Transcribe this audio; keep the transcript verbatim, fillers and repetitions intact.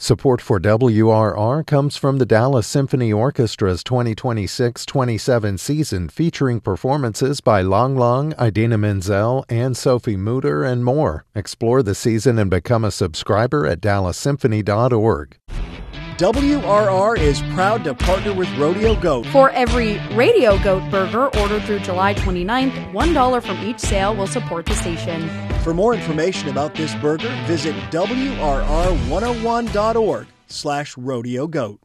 Support for W R R comes from the Dallas Symphony Orchestra's twenty twenty-six twenty-seven season, featuring performances by Lang Lang, Idina Menzel, Anne Sophie Mutter, and more. Explore the season and become a subscriber at dallas symphony dot org. W R R is proud to partner with Rodeo Goat. For every Radio Goat burger ordered through July twenty-ninth, one dollar from each sale will support the station. For more information about this burger, visit W R R one oh one dot org slash rodeo goat.